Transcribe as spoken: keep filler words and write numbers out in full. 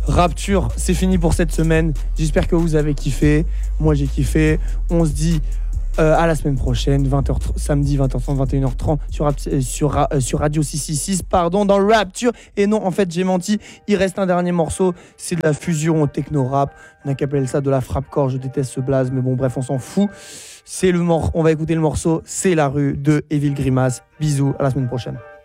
Rapture, c'est fini pour cette semaine. J'espère que vous avez kiffé. Moi, j'ai kiffé. On se dit euh, à la semaine prochaine, vingt heures, samedi vingt heures trente, vingt et une heures trente sur, euh, sur, euh, sur Radio six cent soixante-six, pardon, dans Rapture. Et non, en fait, j'ai menti. Il reste un dernier morceau. C'est de la fusion au techno-rap. On a qu'à appeler ça de la frappe-corps. Je déteste ce blaze, mais bon, bref, on s'en fout. C'est le mor- on va écouter le morceau C'est la rue de Evil Grimace. Bisous, à la semaine prochaine.